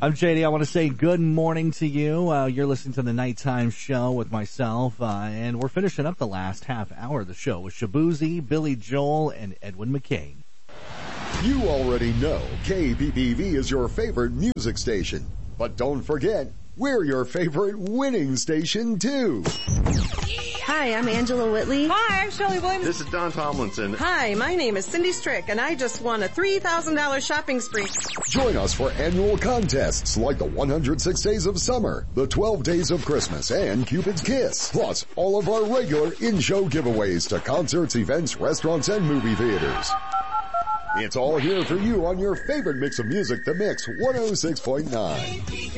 I'm JD. I want to say good morning to you. You're listening to the Nighttime Show with myself, and we're finishing up the last half hour of the show with Shabuzi, Billy Joel, and Edwin McCain. You already know KPPV is your favorite music station. But don't forget, we're your favorite winning station, too. Hi, I'm Angela Whitley. Hi, I'm Shelley Williams. This is Don Tomlinson. Hi, my name is Cindy Strick, and I just won a $3,000 shopping spree. Join us for annual contests like the 106 Days of Summer, the 12 Days of Christmas, and Cupid's Kiss. Plus, all of our regular in-show giveaways to concerts, events, restaurants, and movie theaters. It's all here for you on your favorite mix of music, The Mix 106.9.